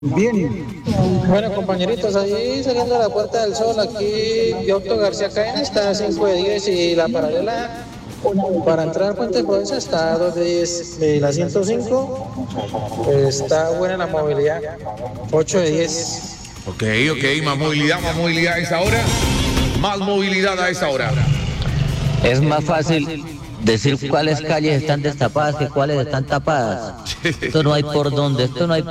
Bien. Bueno, compañeritos, ahí saliendo a la Puerta del Sol, aquí Otto García Caena está a 5 de 10 y la paralela para entrar a Puente Provenza está a 2 de 10. La 105 está buena la movilidad, 8 de 10. Ok, más movilidad a esa hora. Más movilidad a esa hora. Es más fácil decir cuáles calles están destapadas que cuáles están tapadas. Esto no hay por dónde,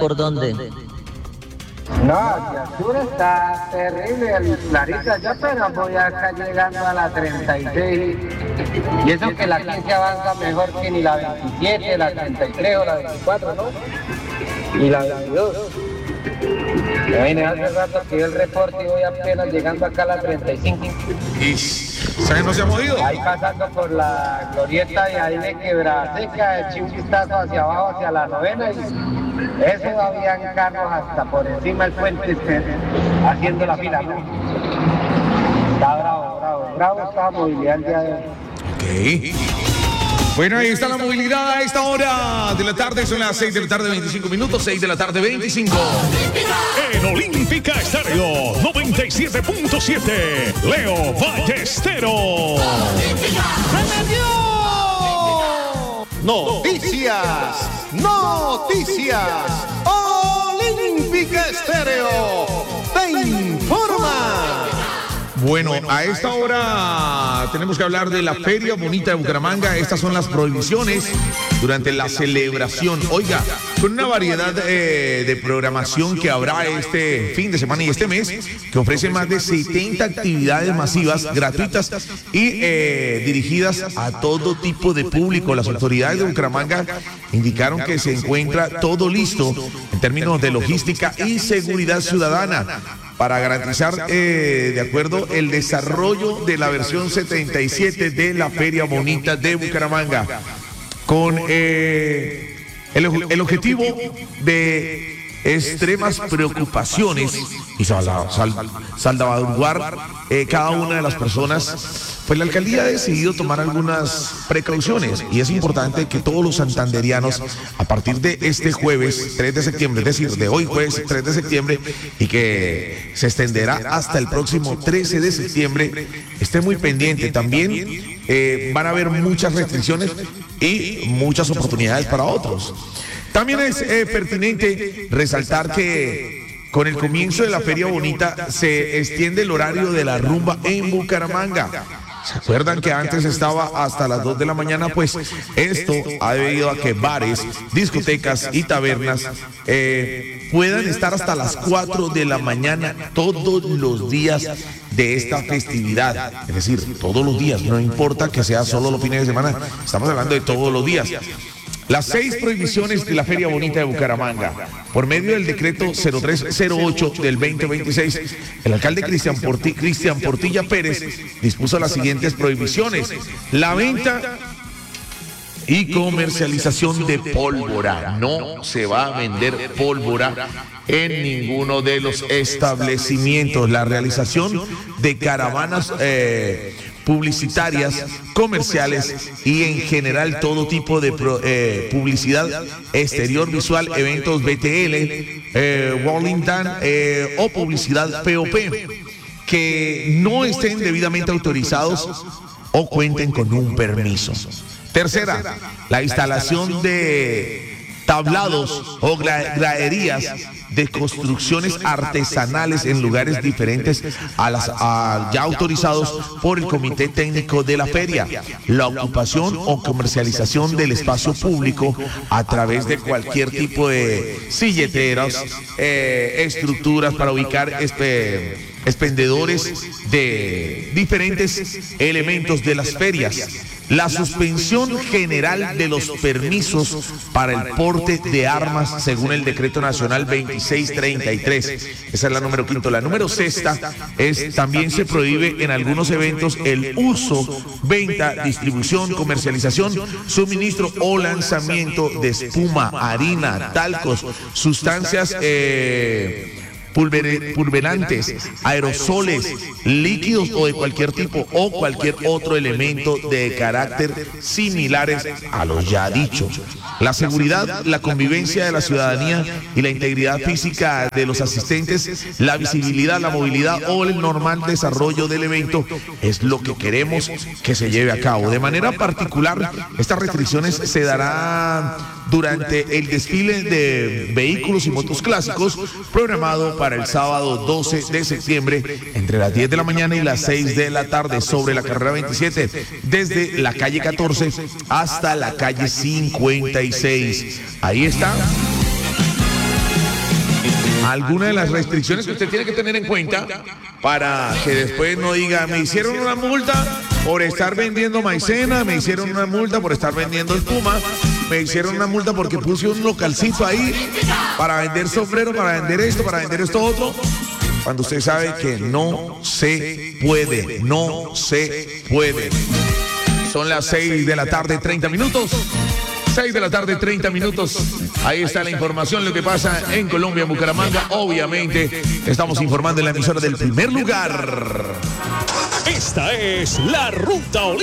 No, ya sur está terrible, el Clarita, yo apenas voy acá llegando a la 36 y eso que la 15 avanza mejor que ni la 27, la 33 o la 24, ¿no? Y la 22. Me vine hace rato que vi el reporte y voy apenas llegando acá a la 35. ¿Y sabes no se ha movido? Ahí pasando por la glorieta y ahí de Quebraseca, eché un vistazo hacia abajo, hacia la novena y eso habían carros hasta por encima del puente haciendo la fila, ¿no? Está bravo está la movilidad el día de hoy. Ok. Bueno, ahí está la movilidad a esta hora de la tarde, son las 6 de la tarde, 25 minutos, 6 de la tarde, 25. En Olímpica Estéreo 97.7, Leo Ballesteros. Noticias. Olímpica Estéreo te informa. Bueno, a esta hora tenemos que hablar de la Feria Bonita de Bucaramanga. Estas son las prohibiciones durante la celebración. Oiga, con una variedad de programación que habrá este fin de semana y este mes, que ofrece más de 70 actividades masivas, gratuitas y dirigidas a todo tipo de público. Las autoridades de Bucaramanga indicaron que se encuentra todo listo en términos de logística y seguridad ciudadana para garantizar, de acuerdo, el desarrollo de la versión 77 de la Feria Bonita de Bucaramanga, con el objetivo de extremas preocupaciones y salvaguardar cada una de las personas. Pues la alcaldía ha decidido tomar algunas precauciones y es importante que todos los santanderianos, a partir de este jueves 3 de septiembre, es decir, de hoy jueves 3 de septiembre y que se extenderá hasta el próximo 13 de septiembre, estén muy pendiente. También van a haber muchas restricciones y muchas oportunidades para otros. También es pertinente resaltar que con el comienzo de la Feria Bonita se extiende el horario de la rumba en Bucaramanga. ¿Se acuerdan que antes estaba hasta las 2 de la mañana? Pues esto ha debido a que bares, discotecas y tabernas puedan estar hasta las 4 de la mañana todos los días de esta festividad. Es decir, todos los días, no importa que sea solo los fines de semana, estamos hablando de todos los días. Las 6 prohibiciones de la Feria Bonita de Bucaramanga. Por medio del decreto 0308 del 2026, el alcalde Cristian Portilla Pérez dispuso las siguientes prohibiciones: la venta y comercialización de pólvora. No se va a vender pólvora en ninguno de los establecimientos. La realización de caravanas publicitarias, comerciales y en general todo tipo de publicidad exterior visual, eventos BTL, Rolling Down o publicidad POP que no estén debidamente autorizados o cuenten con un permiso. Tercera, la instalación de tablados o graderías de construcciones artesanales en lugares diferentes a ya autorizados por el Comité Técnico de la Feria. La ocupación o comercialización del espacio público a través de cualquier tipo de silleteras, estructuras para ubicar expendedores de diferentes elementos de las ferias. La suspensión general de los permisos para el porte de armas según el Decreto Nacional 2633. Esa es la número 5. La número 6 es: también se prohíbe en algunos eventos el uso, venta, distribución, comercialización, suministro o lanzamiento de espuma, harina, talcos, sustancias pulverantes, aerosoles, líquidos o de cualquier tipo o cualquier otro elemento de carácter similares a los ya dichos. La seguridad, la convivencia de la ciudadanía y la integridad física de los asistentes, la visibilidad, la movilidad o el normal desarrollo del evento es lo que queremos que se lleve a cabo. De manera particular, estas restricciones se darán durante el desfile de vehículos y motos clásicos programado para el sábado 12 de septiembre entre las 10 de la mañana y las 6 de la tarde sobre la carrera 27, desde la calle 14 hasta la calle 56. Ahí está. Algunas de las restricciones que usted tiene que tener en cuenta para que después no diga, me hicieron una multa por estar vendiendo maicena, me hicieron una multa por estar vendiendo espuma, me hicieron una multa porque puse un localcito ahí para vender sombrero, para vender esto otro, cuando usted sabe que no se puede, no se puede. Son las 6 de la tarde, 30 minutos. 6 de la tarde, 30 minutos. Ahí está la información, lo que pasa en Colombia, en Bucaramanga. Obviamente, estamos informando en la emisora del primer lugar. Esta es la Ruta Olímpica.